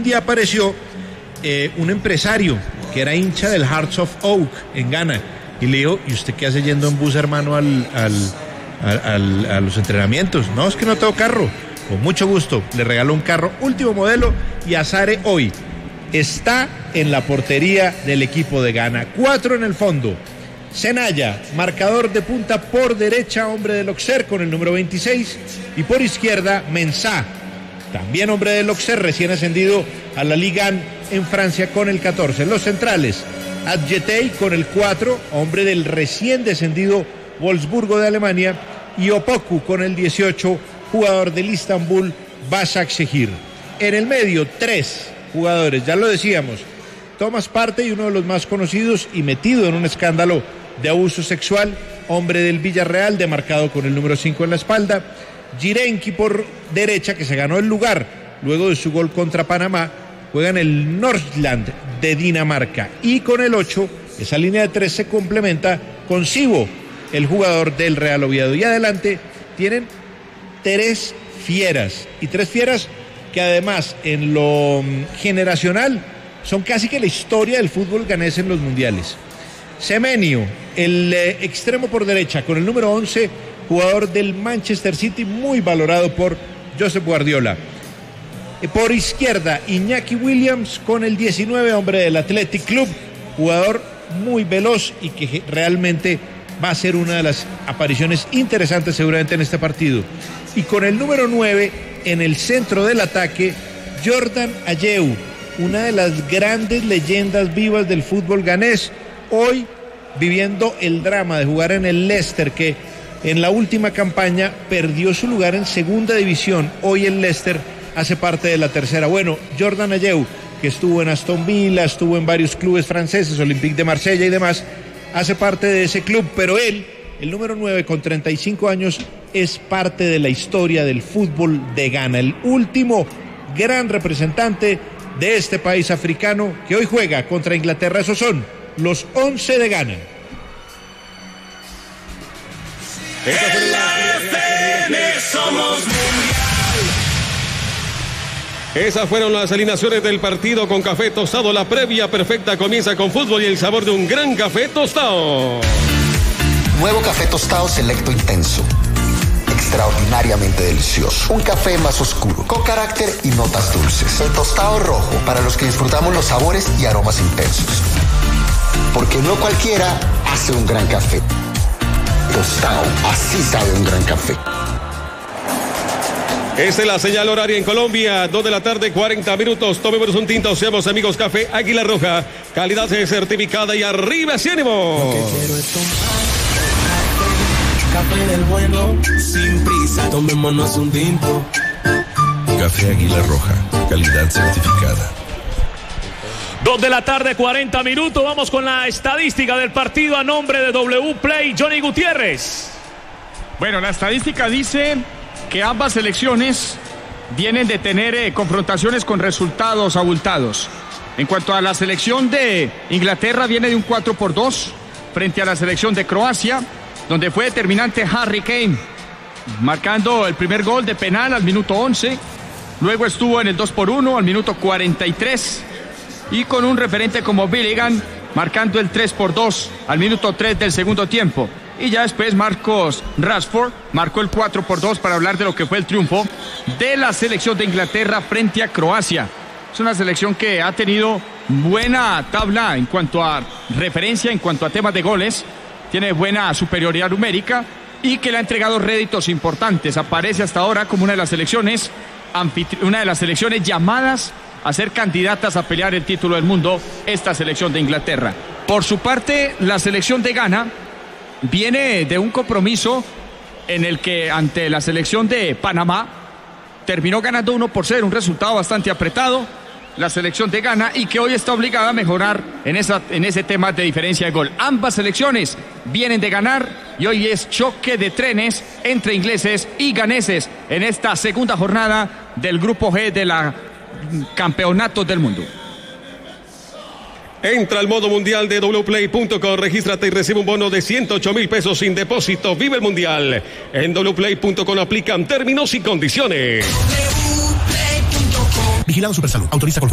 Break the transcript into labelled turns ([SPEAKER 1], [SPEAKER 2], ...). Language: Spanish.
[SPEAKER 1] día apareció un empresario que era hincha del Hearts of Oak en Ghana y le dijo, ¿y usted qué hace yendo en bus, hermano, a los entrenamientos? No, es que no tengo carro. Con mucho gusto, le regaló un carro último modelo y Azare hoy está en la portería del equipo de Ghana. 4 en el fondo. Senaya, marcador de punta por derecha, hombre del Auxerre con el número 26. Y por izquierda, Mensah, también hombre del Auxerre, recién ascendido a la Liga en Francia con el 14. Los centrales, Adjetey con el 4, hombre del recién descendido Wolfsburgo de Alemania. Y Opoku con el 18, jugador del Istanbul Başakşehir. En el medio, 3 jugadores, ya lo decíamos. Thomas Partey, uno de los más conocidos y metido en un escándalo de abuso sexual, hombre del Villarreal, demarcado con el número 5 en la espalda. Jirenki por derecha, que se ganó el lugar luego de su gol contra Panamá, juega en el Nordsjælland de Dinamarca. Y con el 8, esa línea de 3 se complementa con Sibo, el jugador del Real Oviedo. Y adelante tienen 3 fieras, y 3 fieras que además en lo generacional son casi que la historia del fútbol ganés en los mundiales. Semenyo, el extremo por derecha, con el número 11, jugador del Manchester City, muy valorado por Josep Guardiola. Por izquierda, Iñaki Williams, con el 19, hombre del Athletic Club, jugador muy veloz y que realmente va a ser una de las apariciones interesantes seguramente en este partido. Y con el número 9, en el centro del ataque, Jordan Ayew, una de las grandes leyendas vivas del fútbol ganés, hoy viviendo el drama de jugar en el Leicester, que en la última campaña perdió su lugar en segunda división. Hoy el Leicester hace parte de la tercera. Bueno, Jordan Ayew, que estuvo en Aston Villa, estuvo en varios clubes franceses, Olympique de Marsella y demás, hace parte de ese club, pero él, el número 9 con 35 años, es parte de la historia del fútbol de Ghana, el último gran representante de este país africano que hoy juega contra Inglaterra. Esos son los 11 de Ghana.
[SPEAKER 2] En la FM somos mundial.
[SPEAKER 3] Esas fueron las alineaciones del partido con café tostado. La previa perfecta comienza con fútbol y el sabor de un gran café tostado.
[SPEAKER 4] Nuevo café tostado selecto intenso. Extraordinariamente delicioso. Un café más oscuro, con carácter y notas dulces. El tostado rojo, para los que disfrutamos los sabores y aromas intensos. Porque no cualquiera hace un gran café. Tostado, así sabe un gran café.
[SPEAKER 3] Esta es la señal horaria en Colombia, 2 de la tarde, 40 minutos. Tomémonos un tinto, seamos amigos. Café Águila Roja, calidad certificada y arriba ese ánimo.
[SPEAKER 2] Lo que quiero es tomar café del bueno, sin prisa. Tomémonos un tinto.
[SPEAKER 5] Café Águila Roja, calidad certificada.
[SPEAKER 6] 2 de la tarde, 40 minutos. Vamos con la estadística del partido a nombre de W Play. Johnny Gutiérrez.
[SPEAKER 7] Bueno, la estadística dice que ambas selecciones vienen de tener confrontaciones con resultados abultados. En cuanto a la selección de Inglaterra, viene de un 4-2 frente a la selección de Croacia, donde fue determinante Harry Kane, marcando el primer gol de penal al minuto 11. Luego estuvo en el 2-1 al minuto 43. Y con un referente como Billingham marcando el 3-2 al minuto 3 del segundo tiempo. Y ya después Marcus Rashford marcó el 4-2 para hablar de lo que fue el triunfo de la selección de Inglaterra frente a Croacia. Es una selección que ha tenido buena tabla en cuanto a referencia, en cuanto a temas de goles. Tiene buena superioridad numérica y que le ha entregado réditos importantes. Aparece hasta ahora como una de las selecciones llamadas a ser candidatas a pelear el título del mundo, esta selección de Inglaterra. Por su parte, la selección de Ghana viene de un compromiso en el que ante la selección de Panamá terminó ganando 1-0, un resultado bastante apretado, la selección de Ghana, y que hoy está obligada a mejorar en ese tema de diferencia de gol. Ambas selecciones vienen de ganar y hoy es choque de trenes entre ingleses y ganeses en esta segunda jornada del Grupo G de la Campeonatos del Mundo.
[SPEAKER 3] Entra al modo mundial de wplay.com, regístrate y recibe un bono de 108,000 pesos sin depósito. Vive el mundial. En wplay.com aplican términos y condiciones.
[SPEAKER 8] Vigilado Supersalud. Autoriza con